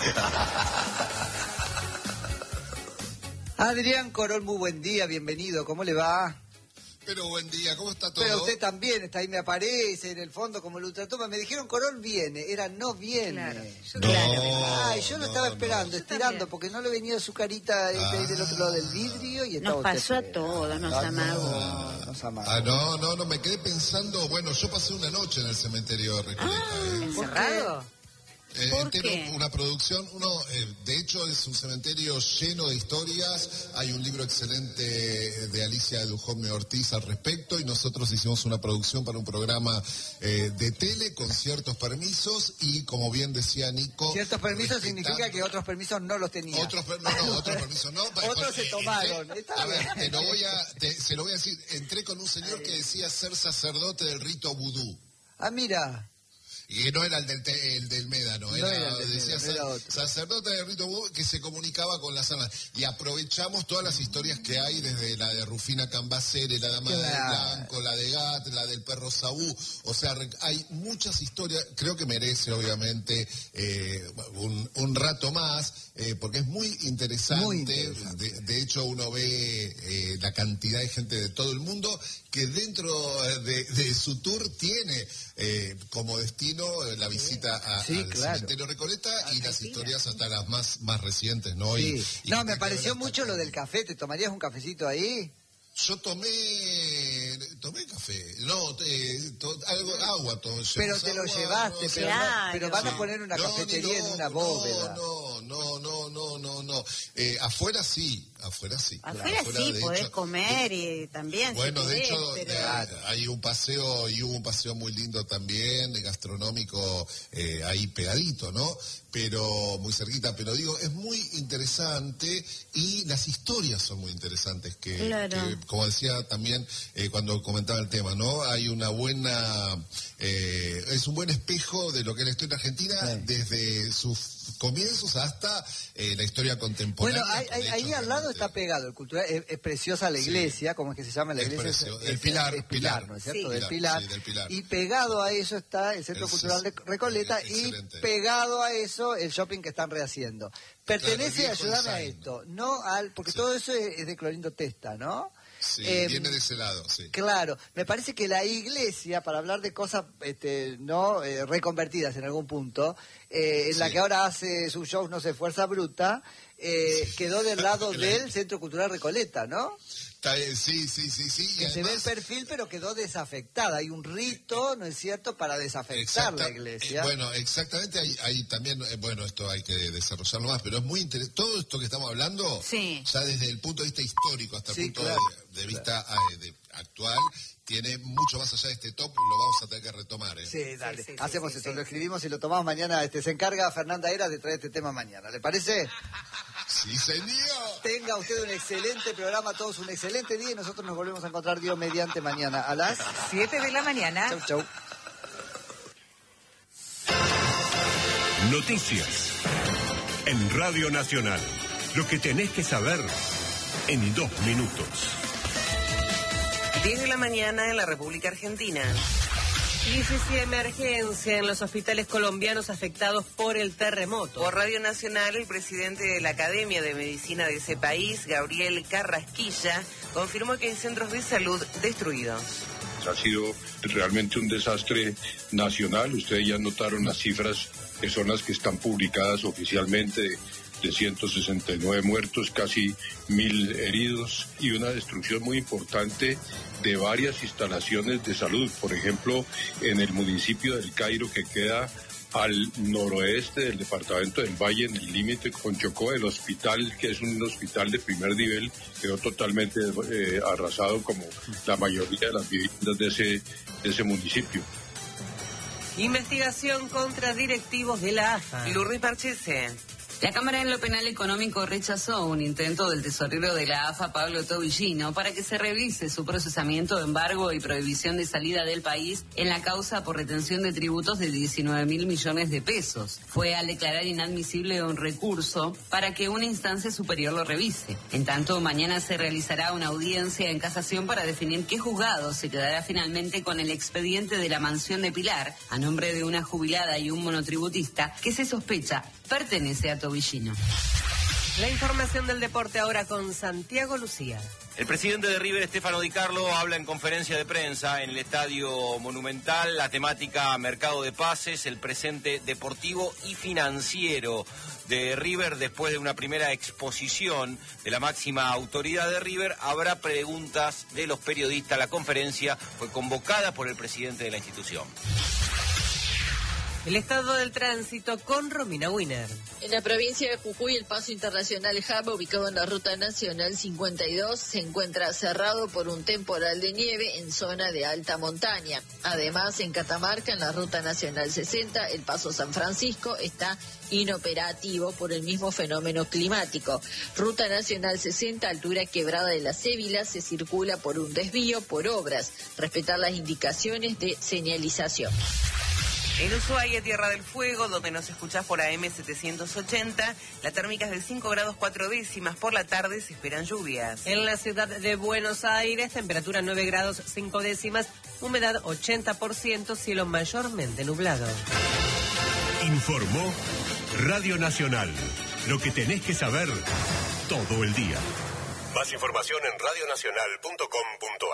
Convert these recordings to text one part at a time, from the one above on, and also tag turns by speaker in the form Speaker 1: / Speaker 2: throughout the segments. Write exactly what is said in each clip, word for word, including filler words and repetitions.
Speaker 1: Adrián Corol, muy buen día, bienvenido, ¿cómo le va?
Speaker 2: Pero buen día, ¿cómo está todo?
Speaker 1: Pero usted también, está ahí, me aparece en el fondo como el ultratoma. Me dijeron Corol viene, era no viene.
Speaker 3: Claro, yo,
Speaker 2: no,
Speaker 3: claro.
Speaker 1: Ay, yo lo
Speaker 2: no,
Speaker 1: estaba esperando,
Speaker 2: no.
Speaker 1: estirando, porque no le venía su carita este,
Speaker 2: Ah.
Speaker 1: del otro lado del vidrio y estaba
Speaker 3: Nos pasó
Speaker 1: usted
Speaker 3: a todos, nos
Speaker 1: Ah,
Speaker 3: amagó.
Speaker 1: no, nos amagó.
Speaker 2: Ah, no, no, no, me quedé pensando, bueno, yo pasé una noche en el cementerio de Recoleta.
Speaker 3: Ah,
Speaker 2: ¿eh?
Speaker 3: ¿encerrado?
Speaker 2: Eh,
Speaker 3: ¿por
Speaker 2: entero,
Speaker 3: qué?
Speaker 2: una producción, uno, eh, de hecho es un cementerio lleno de historias, hay un libro excelente de Alicia Dujovne Ortiz al respecto y nosotros hicimos una producción para un programa eh, de tele con ciertos permisos y como bien decía Nico...
Speaker 1: Ciertos permisos
Speaker 2: respetando-
Speaker 1: significa que otros permisos no los tenía.
Speaker 2: Otros, per- no, no, otros permisos no.
Speaker 1: Otros se tomaron,
Speaker 2: Entré-
Speaker 1: está
Speaker 2: a ver,
Speaker 1: bien.
Speaker 2: te lo voy a, te- se lo voy a decir, entré con un señor que decía ser sacerdote del rito vudú.
Speaker 1: Ah, mira.
Speaker 2: Y no era el del, te- el del Médano,
Speaker 1: No
Speaker 2: era,
Speaker 1: era el del
Speaker 2: decía
Speaker 1: Médano, era
Speaker 2: sa-
Speaker 1: otro.
Speaker 2: sacerdote del rito vudú que se comunicaba con las almas. Y aprovechamos todas las historias que hay, desde la de Rufina Cambacere, la dama
Speaker 1: Claro.
Speaker 2: del blanco, la de Gat, la del perro Sabú. O sea, re- hay muchas historias, creo que merece obviamente eh, un, un rato más, eh, porque es muy interesante.
Speaker 1: Muy interesante.
Speaker 2: De, de hecho, uno ve eh, la cantidad de gente de todo el mundo que dentro de, de su tour tiene eh, como destino eh, la visita a,
Speaker 1: Sí,
Speaker 2: al
Speaker 1: claro.
Speaker 2: cementerio Recoleta y
Speaker 3: Argentina.
Speaker 2: las historias hasta las más, más recientes, ¿no?
Speaker 1: Sí.
Speaker 2: Y- y
Speaker 1: No,
Speaker 2: que
Speaker 1: me
Speaker 2: tiene
Speaker 1: pareció
Speaker 2: que ver hasta
Speaker 1: mucho
Speaker 2: con-
Speaker 1: lo del café. ¿Te tomarías un cafecito ahí?
Speaker 2: Yo tomé, tomé café, no, eh, to- algo, agua, to-
Speaker 1: Pero te lo
Speaker 2: agua,
Speaker 1: llevaste,
Speaker 2: no sé.
Speaker 1: pero, no-
Speaker 3: Claro.
Speaker 1: pero van a
Speaker 2: Sí.
Speaker 1: poner una
Speaker 2: No,
Speaker 1: cafetería
Speaker 2: no,
Speaker 1: en una
Speaker 2: no,
Speaker 1: bóveda.
Speaker 2: No, no, no, no, no, no. Eh, afuera sí, afuera sí.
Speaker 3: Afuera sí,
Speaker 2: de
Speaker 3: podés
Speaker 2: hecho,
Speaker 3: comer y también.
Speaker 2: Bueno,
Speaker 3: si
Speaker 2: de
Speaker 3: podés,
Speaker 2: hecho,
Speaker 3: pero...
Speaker 2: eh, hay un paseo, y hubo un paseo muy lindo también, eh, gastronómico, eh, ahí pegadito, ¿no? Pero muy cerquita, pero digo, es muy interesante y las historias son muy interesantes, que,
Speaker 3: Claro.
Speaker 2: que, como decía también eh, cuando comentaba el tema, ¿no? Hay una buena, eh, es un buen espejo de lo que es la historia argentina
Speaker 1: Sí.
Speaker 2: desde sus comienzos hasta eh, la historia contemporánea.
Speaker 1: Bueno, ahí,
Speaker 2: con
Speaker 1: ahí- ahí
Speaker 2: hechos
Speaker 1: al lado
Speaker 2: realmente-
Speaker 1: está pegado el cultural, es, es preciosa la
Speaker 2: Sí.
Speaker 1: iglesia, ¿cómo es que se llama la
Speaker 2: Es
Speaker 1: iglesia?
Speaker 2: precio-
Speaker 1: Es-
Speaker 2: el
Speaker 1: es-
Speaker 2: Pilar,
Speaker 1: es
Speaker 2: Pilar.
Speaker 1: ¿no es cierto?
Speaker 2: Sí.
Speaker 1: Del
Speaker 2: Pilar,
Speaker 1: Pilar.
Speaker 2: sí, del Pilar.
Speaker 1: Y pegado a eso está el Centro
Speaker 2: El-
Speaker 1: Cultural de Recoleta
Speaker 2: eh,
Speaker 1: y
Speaker 2: excelente.
Speaker 1: pegado a eso el shopping que están rehaciendo. Pertenece,
Speaker 2: viejo
Speaker 1: ayúdame a
Speaker 2: design.
Speaker 1: esto, no al, porque
Speaker 2: Sí.
Speaker 1: todo eso es, es de Clorindo Testa, ¿no?
Speaker 2: Sí,
Speaker 1: Em,
Speaker 2: viene de ese lado, sí.
Speaker 1: Claro, me parece que la iglesia, para hablar de cosas este, no eh, reconvertidas en algún punto, eh, en la
Speaker 2: Sí.
Speaker 1: que ahora hace sus shows, no sé, Fuerza Bruta, eh, quedó del lado
Speaker 2: La-
Speaker 1: del Centro Cultural Recoleta, ¿no?
Speaker 2: Está bien, sí, sí, sí, sí. y
Speaker 1: Que se ve el
Speaker 2: además-
Speaker 1: perfil, pero quedó desafectada. Hay un rito, ¿no es cierto?, para desafectar
Speaker 2: Exacta-
Speaker 1: la iglesia.
Speaker 2: eh, bueno, exactamente, hay, hay también, eh, bueno, esto hay que desarrollarlo más, pero es muy interesante. Todo esto que estamos hablando,
Speaker 3: Sí.
Speaker 2: ya desde el punto de vista histórico hasta el
Speaker 1: Sí,
Speaker 2: punto
Speaker 1: claro,
Speaker 2: de, de vista eh, de- actual, tiene mucho más allá de este top, lo vamos a tener que retomar. ¿eh?
Speaker 1: Sí, dale,
Speaker 3: sí, sí,
Speaker 1: hacemos
Speaker 3: sí,
Speaker 1: eso,
Speaker 3: sí.
Speaker 1: lo escribimos y lo tomamos mañana. Este, se encarga Fernanda Era de traer este tema mañana, ¿le parece?
Speaker 2: Sí, señor.
Speaker 1: Tenga usted un excelente programa, todos un excelente día y nosotros nos volvemos a encontrar Dios mediante mañana a las
Speaker 4: siete de la mañana.
Speaker 1: Chau, chau.
Speaker 5: Noticias. En Radio Nacional. Lo que tenés que saber en dos minutos.
Speaker 6: diez de la mañana en la República Argentina. Crisis y emergencia en los hospitales colombianos afectados por el terremoto. Por Radio Nacional, el presidente de la Academia de Medicina de ese país, Gabriel Carrasquilla, confirmó que hay centros de salud destruidos.
Speaker 7: Ha sido realmente un desastre nacional. Ustedes ya notaron las cifras que son las que están publicadas oficialmente de, de ciento sesenta y nueve muertos, casi mil heridos y una destrucción muy importante de varias instalaciones de salud. Por ejemplo, en el municipio del Cairo, que queda al noroeste del departamento del Valle, en el límite con Chocó, el hospital, que es un hospital de primer nivel, quedó totalmente eh, arrasado como la mayoría de las viviendas de ese, de ese municipio.
Speaker 6: Investigación contra directivos de la A F A. Lourdes Marchese.
Speaker 8: La Cámara en lo Penal Económico rechazó un intento del tesorero de la A F A, Pablo Tobillino, para que se revise su procesamiento, embargo y prohibición de salida del país en la causa por retención de tributos de diecinueve mil millones de pesos. Fue al declarar inadmisible un recurso para que una instancia superior lo revise. En tanto, mañana se realizará una audiencia en casación para definir qué juzgado se quedará finalmente con el expediente de la mansión de Pilar, a nombre de una jubilada y un monotributista que se sospecha pertenece a Tobillino.
Speaker 6: La información del deporte ahora con Santiago Lucía.
Speaker 4: El presidente de River, Stefano Di Carlo, habla en conferencia de prensa en el Estadio Monumental. La temática mercado de pases, el presente deportivo y financiero de River. Después de una primera exposición de la máxima autoridad de River, habrá preguntas de los periodistas. La conferencia fue convocada por el presidente de la institución.
Speaker 6: El estado del tránsito con Romina Wiener.
Speaker 9: En la provincia de Jujuy, el paso internacional Jaba, ubicado en la ruta nacional cincuenta y dos, se encuentra cerrado por un temporal de nieve en zona de alta montaña. Además, en Catamarca, en la ruta nacional sesenta, el paso San Francisco está inoperativo por el mismo fenómeno climático. Ruta nacional sesenta, altura Quebrada de la Cébila, se circula por un desvío por obras. Respetar las indicaciones de señalización.
Speaker 6: En Ushuaia, Tierra del Fuego, donde nos escuchás por A M setecientos ochenta, la térmica es de cinco grados cuatro décimas. Por la tarde se esperan lluvias. En la ciudad de Buenos Aires, temperatura nueve grados cinco décimas, humedad ochenta por ciento, cielo mayormente nublado.
Speaker 5: Informó Radio Nacional. Lo que tenés que saber todo el día. Más información en radio nacional punto com punto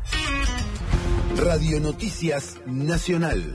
Speaker 5: a r.
Speaker 10: Radio Noticias Nacional.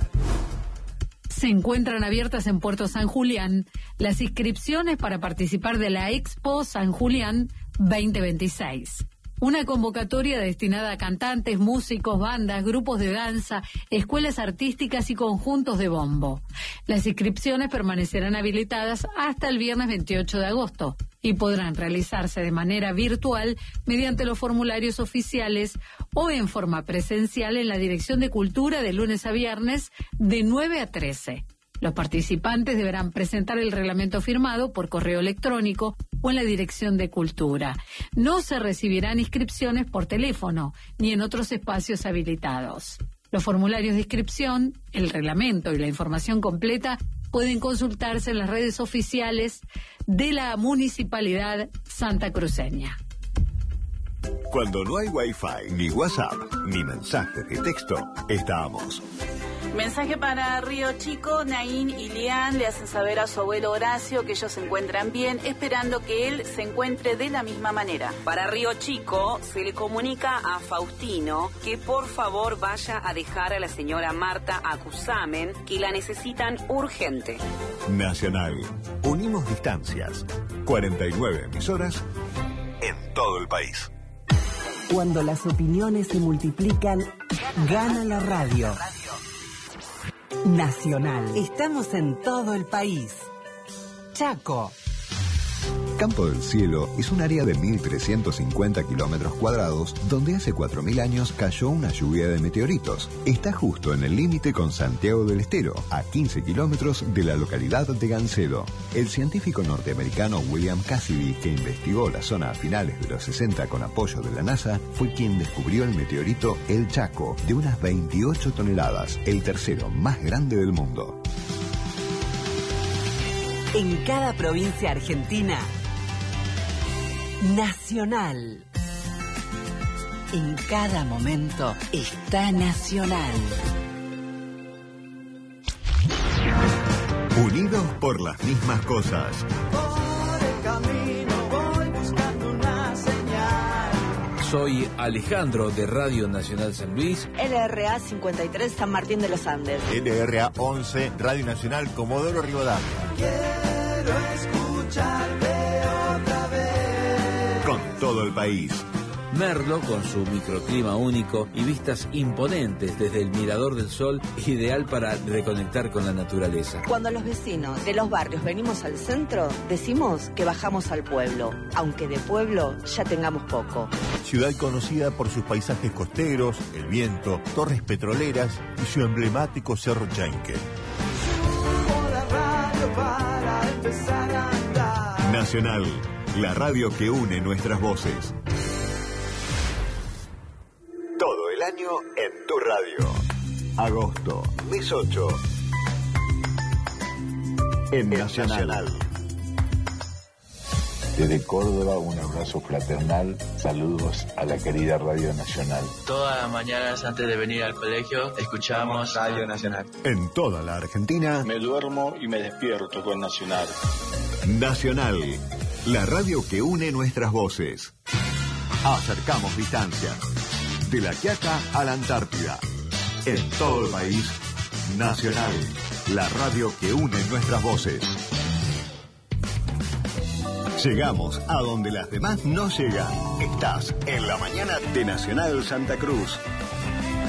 Speaker 11: Se encuentran abiertas en Puerto San Julián las inscripciones para participar de la Expo San Julián veinte veintiséis. Una convocatoria destinada a cantantes, músicos, bandas, grupos de danza, escuelas artísticas y conjuntos de bombo. Las inscripciones permanecerán habilitadas hasta el viernes veintiocho de agosto y podrán realizarse de manera virtual mediante los formularios oficiales o en forma presencial en la Dirección de Cultura de lunes a viernes de nueve a trece. Los participantes deberán presentar el reglamento firmado por correo electrónico o en la Dirección de Cultura. No se recibirán inscripciones por teléfono ni en otros espacios habilitados. Los formularios de inscripción, el reglamento y la información completa pueden consultarse en las redes oficiales de la Municipalidad Santacruceña.
Speaker 10: Cuando no hay Wi-Fi, ni WhatsApp, ni mensajes de texto, estamos.
Speaker 12: Mensaje para Río Chico. Naín y Lian le hacen saber a su abuelo Horacio que ellos se encuentran bien, esperando que él se encuentre de la misma manera.
Speaker 13: Para Río Chico se le comunica a Faustino que por favor vaya a dejar a la señora Marta a Cusamen, que la necesitan urgente.
Speaker 10: Nacional. Unimos distancias. cuarenta y nueve emisoras en todo el país.
Speaker 14: Cuando las opiniones se multiplican, gana la radio. Nacional. Estamos en todo el país. Chaco.
Speaker 15: Campo del Cielo es un área de mil trescientos cincuenta kilómetros cuadrados donde hace cuatro mil años cayó una lluvia de meteoritos. Está justo en el límite con Santiago del Estero, a quince kilómetros de la localidad de Gancedo. El científico norteamericano William Cassidy, que investigó la zona a finales de los sesenta con apoyo de la NASA, fue quien descubrió el meteorito El Chaco, de unas veintiocho toneladas, el tercero más grande del mundo.
Speaker 14: En cada provincia argentina, Nacional. En cada momento está Nacional.
Speaker 10: Unidos por las mismas cosas.
Speaker 16: Por el camino voy buscando una señal.
Speaker 17: Soy Alejandro de Radio Nacional San Luis.
Speaker 18: L R A cincuenta y tres San Martín de los Andes.
Speaker 19: L R A once Radio Nacional Comodoro Rivadavia.
Speaker 16: Quiero escucharte otra vez.
Speaker 10: Con todo el país.
Speaker 17: Merlo, con su microclima único y vistas imponentes desde el Mirador del Sol, ideal para reconectar con la naturaleza.
Speaker 18: Cuando los vecinos de los barrios venimos al centro, decimos que bajamos al pueblo, aunque de pueblo ya tengamos poco.
Speaker 19: Ciudad conocida por sus paisajes costeros, el viento, torres petroleras y su emblemático Cerro Chainque.
Speaker 16: Subo la radio para empezar a andar.
Speaker 10: Nacional, la radio que une nuestras voces. Todo el año en tu radio. Agosto, mes ocho. En Nacional.
Speaker 20: Desde Córdoba, un abrazo fraternal. Saludos a la querida Radio Nacional.
Speaker 21: Todas las mañanas antes de venir al colegio escuchamos Radio Nacional.
Speaker 10: En toda la Argentina.
Speaker 22: Me duermo y me despierto con Nacional.
Speaker 10: Nacional, la radio que une nuestras voces. Acercamos distancias. De La Quiaca a la Antártida. En todo el país. Nacional, la radio que une nuestras voces. Llegamos a donde las demás no llegan. Estás en la mañana de Nacional Santa Cruz.